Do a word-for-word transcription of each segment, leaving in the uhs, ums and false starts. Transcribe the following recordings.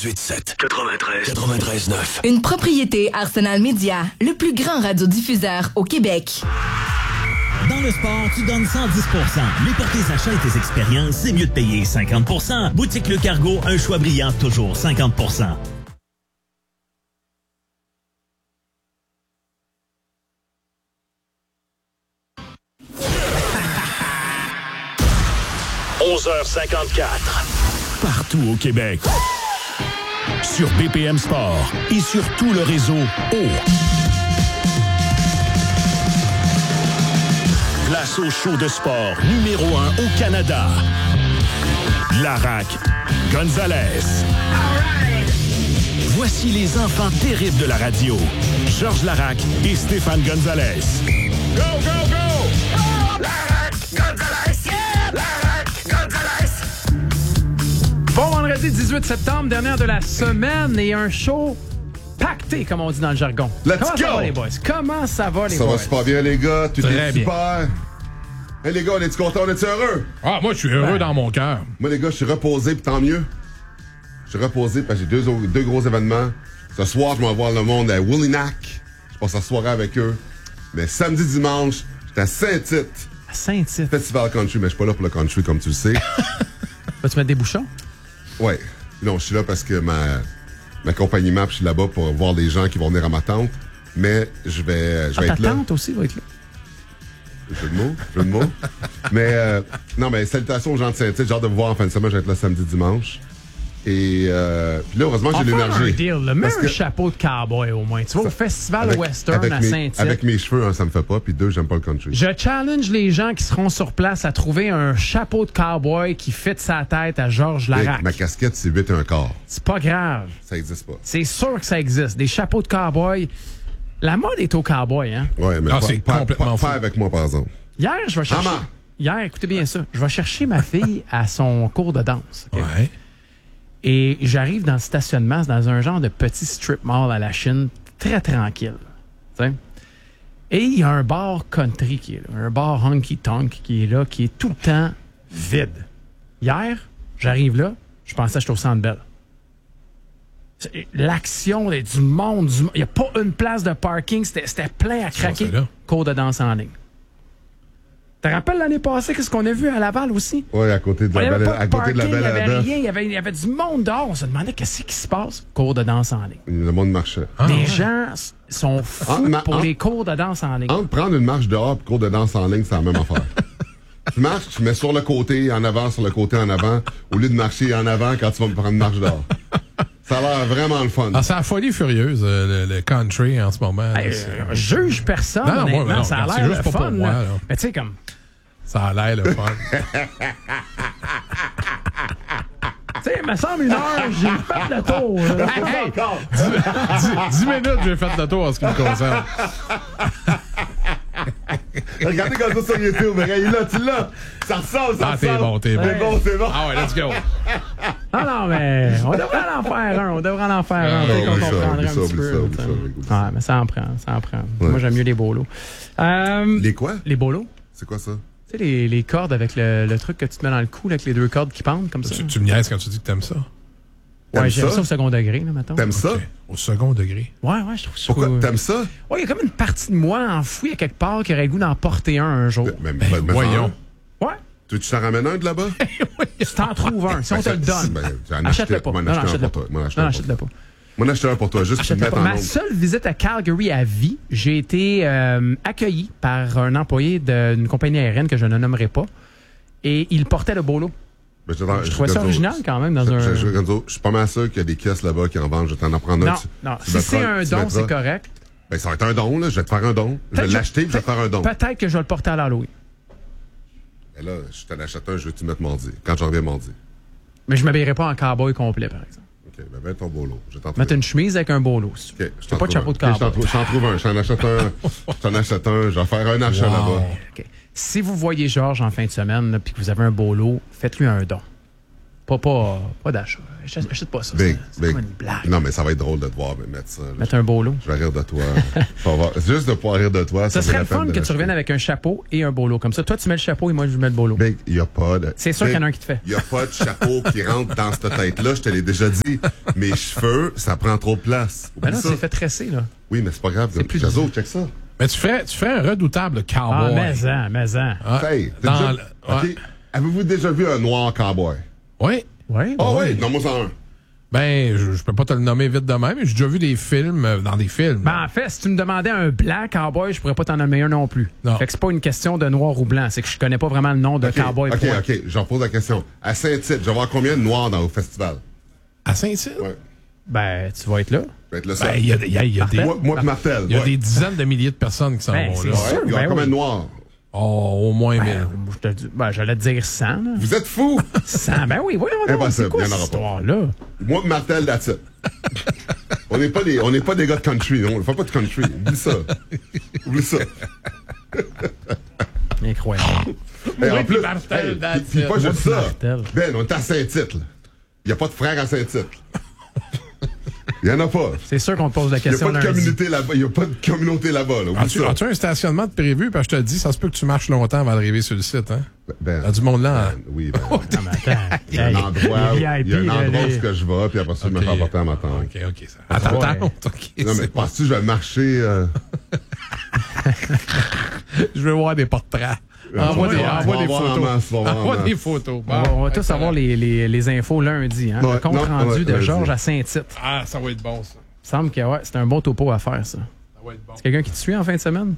quatre-vingt-huit sept, quatre-vingt-treize, quatre-vingt-treize neuf. Une propriété Arsenal Media, le plus grand radiodiffuseur au Québec. Dans le sport, tu donnes cent dix pour cent. Mais pour tes achats et tes expériences, c'est mieux de payer cinquante pour cent. Boutique Le Cargo, un choix brillant, toujours cinquante pour cent. onze heures cinquante-quatre. Partout au Québec. Sur B P M Sport et sur tout le réseau O. Place au show de sport numéro un au Canada. Larac Gonzalez. Voici les enfants terribles de la radio. Georges Larac et Stéphane Gonzalez. Go, go, go! Oh, Larac Gonzalez! Yeah! Larac Gonzalez! Bon vendredi dix-huit septembre, dernière de la semaine et un show pacté, comme on dit dans le jargon. Let's Comment go! ça va, les boys? Comment ça va, les ça boys? Ça va super bien, les gars. Tout Très est bien. super. Hey, les gars, on est-tu contents? On est-tu heureux? Ah, moi, je suis heureux Ben. dans mon cœur. Moi, les gars, je suis reposé, puis tant mieux. Je suis reposé parce que j'ai deux, deux gros événements. Ce soir, je vais voir le monde à Willinac. Je passe la soirée avec eux. Mais samedi, dimanche, j'étais à Saint-Tite. À Saint-Tite. Festival country, mais je suis pas là pour le country, comme tu le sais. Vas-tu mettre des bouchons? Ouais. Non, je suis là parce que ma, ma compagnie M A P, je suis là-bas pour voir les gens qui vont venir à ma tente. Mais je vais, je vais Ah, être ta là. tante aussi va être là. Jeu de mots, jeu de mots. mais, euh, non, mais salutations aux gens de Saint-Tite. J'ai hâte de vous voir en fin de semaine. Je vais être là samedi, dimanche. Et, euh, puis là, heureusement, j'ai On va faire l'énergie. un deal, là. Mets Parce un que- chapeau de cowboy, au moins. Tu vas au Festival avec, Western avec à mes, Saint-Tite. Avec mes cheveux, un, ça me fait pas. Puis deux, j'aime pas le country. Je challenge les gens qui seront sur place à trouver un chapeau de cowboy qui fit sa tête à Georges Et Larac. ma casquette, c'est huit et un quart. C'est pas grave. Ça existe pas. C'est sûr que ça existe. Des chapeaux de cowboy. La mode est au cowboy, hein? Ouais, mais Ah, pas, c'est pas, complètement pas, fou. pas avec moi, par exemple. Hier, je vais chercher... Maman. Hier, écoutez bien ça. Je vais chercher ma fille à son cours de danse. OK? Ouais. Et j'arrive dans le stationnement, c'est dans un genre de petit strip mall à la Chine, très tranquille. Tu sais? Et il y a un bar country qui est là, un bar honky-tonk qui est là, qui est tout le temps vide. Hier, j'arrive là, je pensais que j'étais au Centre Bell. C'est- L'action, il y a du monde, du... il n'y a pas une place de parking, c'était c'était plein à craquer. c'est là. Cours de danse en ligne. Tu te rappelles l'année passée, qu'est-ce qu'on a vu à Laval aussi? Ouais, à côté de Il n'y la avait belle, pas à de côté de la parking, il belle n'y à la avait bœuf. rien, il y avait, il y avait du monde dehors. On se demandait qu'est-ce qui se passe. Cours de danse en ligne. Le monde marchait. Ah, Les ouais. gens s- sont fous Ah, ma- pour ah. les cours de danse en ligne. Entre prendre une marche dehors et cours de danse en ligne, c'est la même affaire. Tu marches, tu mets sur le côté, en avant, sur le côté, en avant, au lieu de marcher en avant quand tu vas me prendre une marche dehors. Ça a l'air vraiment le fun. Ah, c'est la folie furieuse, euh, le, le country en ce moment. là, Hey, c'est- euh, juge personne, Non, non, moi, honnêtement, non, ça a c'est l'air juste le pas pour fun. moi, là. là. Mais tu sais, comme... Ça a l'air le fun. Tu sais, il me semble une heure, j'ai fait le tour. là. Hey, dix, dix minutes, j'ai fait le tour en ce qui me concerne. Regardez comme ça sur YouTube, mais il est là, tu l'as. Ça ressemble, ça Ah, t'es ressemble. bon, t'es bon. C'est bon, c'est bon. Ah ouais, let's go. Non, non, mais on devrait en faire un. On devrait en faire un. Ah, Peut-être qu'on oublie ça, comprendrait oublie un ça, petit oublie peu. ça, oublie tu sais. ça, oublie ça. Ouais, mais ça en prend, ça en prend. Ouais. Moi, j'aime mieux les bolos. Euh, Les quoi? les bolos. C'est quoi ça? Tu sais, les, les cordes avec le, le truc que tu te mets dans le cou, là, avec les deux cordes qui pendent comme ça. Tu, tu me niaises quand tu dis que t'aimes ça. Ouais, T'aimes j'aime ça? ça au second degré, là, mettons. T'aimes ça? Ok. Au second degré. Ouais, ouais, je trouve ça. Pourquoi? cool. T'aimes ça? Ouais, il y a comme une partie de moi enfouie à quelque part qui aurait le goût d'en porter un un jour. Mais, Ben, mais- mais- voyons. Ouais, Tu veux que je t'en ramène un de là-bas? tu t'en trouves un. Si on te le donne. Ben, j'en Achète-le achetais- pas. m'en Non, non, achetais un achète-le pour pas. toi. M'en achetais Non, un achète-le pour pas. M'en acheter un pour toi, juste pour te Achète-le mettre pas. en Ma onde. seule visite à Calgary à vie, j'ai été euh, accueilli par un employé d'une compagnie aérienne que je ne nommerai pas. Et il portait le bolo. Ben, je t'en- Je trouvais ça Gonzo, original quand même dans je- un... je- je- Gonzo, je suis pas mal sûr qu'il y a des caisses là-bas qui en vendent. Je vais t'en en prendre un. Non, tu- non. tu Si mettras- c'est un tu don, mettras- c'est correct. Ben, ça va être un don, là. Je vais te faire un don. Je vais Peut-être l'acheter puis je vais te faire un don. Peut-être que je vais le porter à l'Halloween. Et là, je t'en achète un, je vais te mettre mardi. Quand je reviens mardi. Mais je ne m'habillerai pas en cowboy complet, par exemple. OK, ben, mets ton bolo. Je vais t'en Mettre trouver. une chemise avec un bolo. Si tu veux. OK, je J'ai t'en pas de trouve chapeau de un. OK, je t'en cowboy. trouve- je t'en trouve un. Je t'en achète un. Je t'en achète un. Je vais faire un achat Wow. là-bas. OK. Si vous voyez Georges en fin de semaine, là, puis que vous avez un bolo, faites-lui un don. Pas, pas, pas d'achat. Achète, achète pas ça. Big, c'est big. comme une blague. Non, mais ça va être drôle de te voir me mettre ça. Là. Mettre un beau lot. Je vais rire de toi. Faut voir- Juste de pouvoir rire de toi. Ça vaut serait la le peine fun de que tu l'acheter. reviennes avec un chapeau et un bolo. Comme ça, toi, tu mets le chapeau et moi, je mets le bolo. Big, il n'y a pas de. C'est sûr Big, qu'il y en a un qui te fait. Il n'y a pas de chapeau qui rentre dans cette tête-là. Je te l'ai déjà dit. Mes cheveux, ça prend trop de place. Ben là, Oublie ça. c'est fait tresser, là. Oui, mais c'est pas grave. C'est plus- Jazo, check ça. Mais tu ferais, tu ferais un redoutable Ah, cowboy. mais-en, mais-en. Ah, Hey, t'as dans déjà- le- OK. ouais. Avez-vous déjà vu un noir cowboy? Oui. Oui, Ah oui. oui, non, moi, c'est un. Ben, je, je peux pas te le nommer vite de même, mais j'ai déjà vu des films, euh, dans des films. Ben, en fait, si tu me demandais un blanc cowboy, je pourrais pas t'en nommer un non plus. Non. Fait que c'est pas une question de noir ou blanc, c'est que je connais pas vraiment le nom de OK, cowboy. OK, point. OK. J'en pose la question. À Saint-Tite, je vais voir combien de noirs dans le festival? À Saint-Tite? Ouais. Ben, tu vas être là. Je vais être le Ben, seul. il y a, il y a- il y a des, Moi, moi pis Martel. il y a ouais. des dizaines de milliers de personnes qui s'en Ben, vont c'est là. sûr. Ouais, il y aura Ben combien oui. de noirs? Oh, au moins Ben, mille. je te dis- ben, j'allais te dire cent. Là. Vous êtes fous? cent, ben oui, oui, on Impossible, c'est quoi il y en cette aura pas. histoire-là? Moi pis Martel, that's it. On n'est pas des, on n'est pas des gars de country. On ne fait pas de country. Oublie ça. Oublie ça. Incroyable. Et en puis plus, Martel, hey, that's puis- puis it. pas juste Moi, ça. puis Martel. Ben, on est à Saint-Tite. là. Il n'y a pas de frères à Saint-Tite. Il n'y en a pas. C'est sûr qu'on te pose la Il n'y a question pas de lundi. communauté là-bas. Il n'y a pas de communauté là-bas. Là. Oublie As-tu, ça. as-tu un stationnement de prévu? Parce que je te le dis, ça se peut que tu marches longtemps avant d'arriver sur le site. Hein? Ben, Il y a du monde là. ben, oui, ben, Non, mais attends. il y a un Hey, endroit, les il y a un V I P, là, endroit où les- est-ce que je vais, puis après ça, je me Ok. fais apporter à ma tante. OK, OK. Ça. À ta Ouais. tante, OK. Non, mais c'est bon. penses-tu que je vais marcher... euh, Je veux voir des portraits. Tu Envoie vas des, voir- envoie tu vas des voir en photos. masse, tu vas voir en Envoie masse. des photos. On va, on va tous avoir les, les, les infos lundi. Hein? Ouais, Le compte non, rendu ouais, de vas-y. Georges à Saint-Tite. Ah, ça va être bon, ça. Il semble que ouais, c'est un bon topo à faire, ça. Ça va être bon. C'est quelqu'un qui te suit en fin de semaine?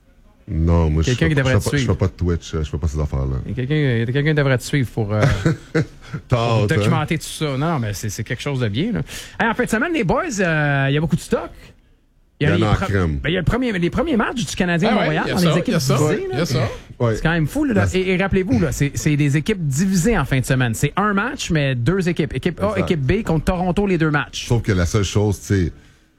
Non, moi, je Quelqu'un fais qui pas- devrait je te fais pas- je suivre. fais pas de Twitch, euh, je fais pas ces affaires-là. Il y a quelqu'un il y a quelqu'un qui devrait te suivre pour, euh, T'as pour hâte, hein? documenter tout ça. Non, mais c'est c'est quelque chose de bien. Là. Hey, en fin de semaine, les boys, euh, il y a beaucoup de stock. Il y en les a en pre- crème. ben, il y a le premier, les premiers matchs du Canadien Ah de ouais, Montréal il y a dans ça, les il y équipes a ça. divisées. Il là. y a ça. Ouais. C'est quand même fou. Là, là. Et, et rappelez-vous, là, c'est c'est des équipes divisées en fin de semaine. C'est un match, mais deux équipes. Équipe A, Exact. équipe B contre Toronto, les deux matchs. Sauf que la seule chose, tu sais,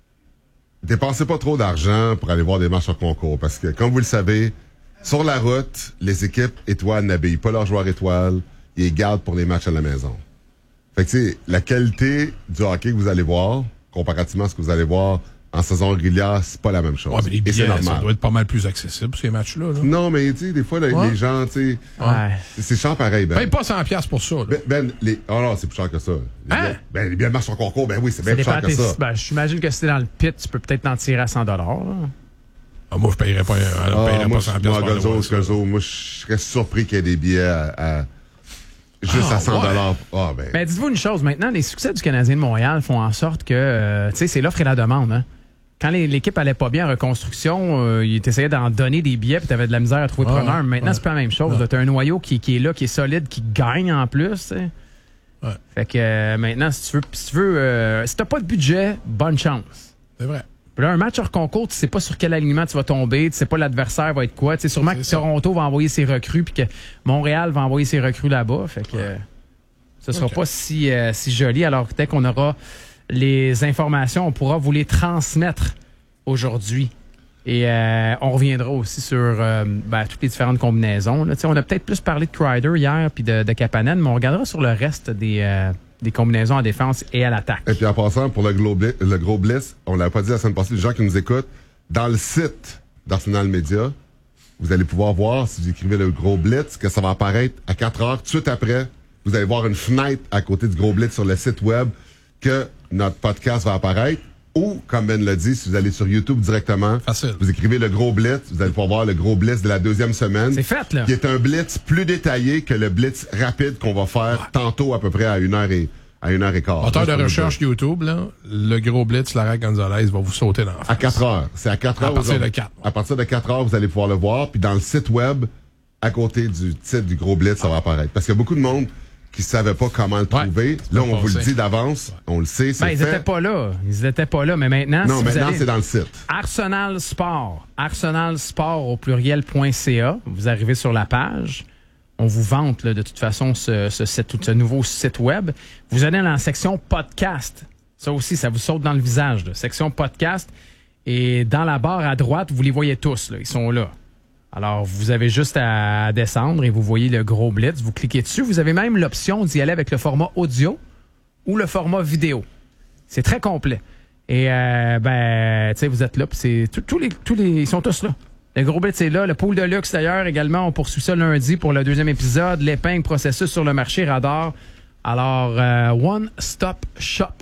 dépensez pas trop d'argent pour aller voir des matchs en concours. Parce que, comme vous le savez, sur la route, les équipes étoiles n'habillent pas leurs joueurs étoiles. Ils les gardent pour les matchs à la maison. Fait que, tu sais, la qualité du hockey que vous allez voir, comparativement à ce que vous allez voir en saison régulière, c'est pas la même chose. Ouais, mais les Et c'est billets, ça normal. doit être pas mal plus accessible, ces matchs-là. Là. Non, mais tu sais, des fois, là, Ouais. les gens, tu sais, Ouais. c'est cher pareil, Ben. Paye pas cent piastres pour ça. Là. Ben, ben, les... Oh non, c'est plus cher que ça. Les Hein? billets- Ben, les billets de match en concours, ben oui, c'est bien Ça plus cher dépend que tes- ça. ben, j'imagine que si t'es dans le pit, tu peux peut-être t'en tirer à cent dollars. Ah, moi, je payerais pas, un- je Ah, payerais moi, pas cent je- piastres moi, pour aller Gonzo, voir ça. Gonzo, moi, je serais surpris qu'il y ait des billets à, à- juste Ah, à cent dollars. ouais. Ah, ben. Mais dites-vous une chose, maintenant, les succès du Canadien de Montréal font en sorte que, euh, tu sais, c'est l'offre et la demande. Hein? Quand les- l'équipe allait pas bien en reconstruction, euh, ils essayaient d'en donner des billets puis t'avais de la misère à trouver Ah, preneur. Mais maintenant, ouais. c'est pas la même chose. T'as un noyau qui, qui est là, qui est solide, qui gagne en plus. tu sais. Ouais. Fait que euh, maintenant, si tu veux, si tu veux, euh, si t'as pas de budget, bonne chance. C'est vrai. Puis là, un match hors concours, tu sais pas sur quel alignement tu vas tomber, tu sais pas l'adversaire va être quoi. Tu sais sûrement C'est que ça. Toronto va envoyer ses recrues puis que Montréal va envoyer ses recrues là-bas. Fait que euh, ce sera Ok. pas si, euh, si joli. Alors, dès qu'on aura les informations, on pourra vous les transmettre aujourd'hui. Et euh, on reviendra aussi sur euh, ben, toutes les différentes combinaisons. Là. Tu sais, on a peut-être plus parlé de Kreider hier puis de, de Kapanen, mais on regardera sur le reste des, euh, des combinaisons en défense et à l'attaque. Et puis en passant, pour le gros, blitz, le gros blitz, on l'a pas dit la semaine passée, les gens qui nous écoutent, dans le site d'Arsenal Media, vous allez pouvoir voir, si vous écrivez le gros blitz, que ça va apparaître à quatre heures. Tout de suite après, vous allez voir une fenêtre à côté du gros blitz sur le site web que notre podcast va apparaître. Ou, comme Ben l'a dit, si vous allez sur YouTube directement, Facile. vous écrivez le gros blitz, vous allez pouvoir voir le gros blitz de la deuxième semaine. C'est fait, là. Qui est un blitz plus détaillé que le blitz rapide qu'on va faire tantôt à peu près à une heure et, à une heure et quart. Moteur Juste de pour vous recherche dire. YouTube, là, le gros blitz, Lara Gonzalez va vous sauter dans la face. À quatre heures. C'est à quatre À heures. partir aujourd'hui. de quatre. À partir de quatre heures, vous allez pouvoir le voir. Puis dans le site web, à côté du titre du gros blitz, ça va apparaître. Parce qu'il y a beaucoup de monde qui savait pas comment le Ouais, trouver. c'est Là, pas on vous le passé. dit d'avance. On le sait, c'est Ben, ils fait. étaient pas là. Ils étaient pas là, mais maintenant, Non, si vous maintenant, allez- c'est dans le site. Arsenal Sport. Arsenal Sport au pluriel.ca. Vous arrivez sur la page. On vous vante là, de toute façon ce, ce, site- ce nouveau site web. Vous allez dans la section podcast. Ça aussi, ça vous saute dans le visage. Là. Section podcast. Et dans la barre à droite, vous les voyez tous. Là. Ils sont là. Alors, vous avez juste à descendre et vous voyez le gros blitz. Vous cliquez dessus. Vous avez même l'option d'y aller avec le format audio ou le format vidéo. C'est très complet. Et, euh, ben, tu sais, vous êtes là. Puis c'est tous les, tous les, ils sont tous là. Le gros blitz est là. Le pool de luxe, d'ailleurs, également, on poursuit ça lundi pour le deuxième épisode. L'épingle processus sur le marché radar. Alors, euh, One Stop Shop